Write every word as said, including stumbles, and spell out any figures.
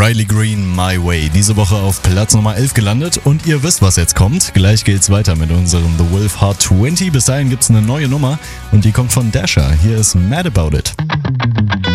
Riley Green, My Way. Diese Woche auf Platz Nummer elf gelandet und ihr wisst, was jetzt kommt. Gleich geht's weiter mit unserem The Wolf Hard zwanzig. Bis dahin gibt's eine neue Nummer und die kommt von Dasher. Hier ist Mad About It.